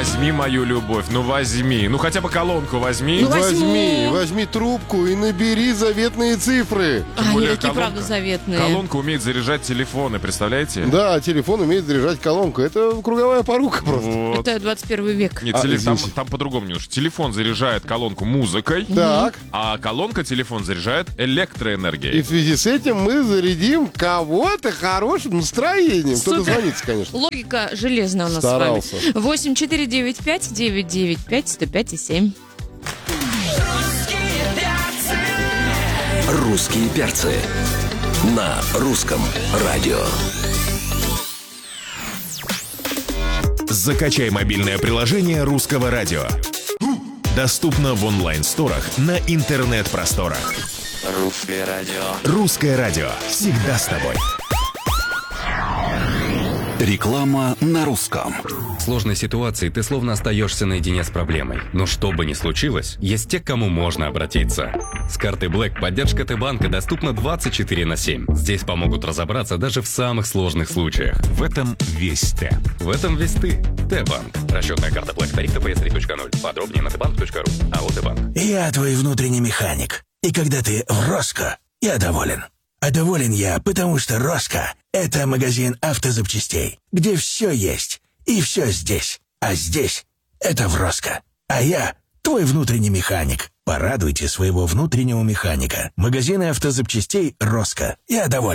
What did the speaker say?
возьми мою любовь, ну возьми. Ну хотя бы колонку возьми. Ну, возьму. Возьми трубку и набери заветные цифры. Тем более Какие, правда, заветные. Колонка умеет заряжать телефоны, представляете? Да, телефон умеет заряжать колонку. Это круговая порука просто. Вот. Это 21 век. Нет, там по-другому немножко. Телефон заряжает колонку музыкой, Так. а колонка телефон заряжает электроэнергией. И в связи с этим мы зарядим кого-то хорошим настроением. Кто-то Супер. звонится, конечно. Логика железная у нас Старался. с вами. 8495-995-105,7. Русские перцы на русском радио. Закачай мобильное приложение «Русского радио». Доступно в онлайн-сторах на интернет-просторах. Русское радио. «Русское радио» всегда с тобой. Реклама на русском. В сложной ситуации ты словно остаешься наедине с проблемой. Но что бы ни случилось, есть те, к кому можно обратиться. С картой Black поддержка Т-банка доступна 24/7. Здесь помогут разобраться даже в самых сложных случаях. В этом весь Т. В этом весь ты. Т-банк. Расчетная карта Black. Тариф ТПС 3.0. Подробнее на tbank.ru. АО Т-банк. Я твой внутренний механик. И когда ты в Роско, я доволен. А доволен я, потому что Роско – это магазин автозапчастей, где все есть и все здесь. А здесь – это в Роско. А я твой внутренний механик. Порадуйте своего внутреннего механика. Магазины автозапчастей Роско. Я доволен.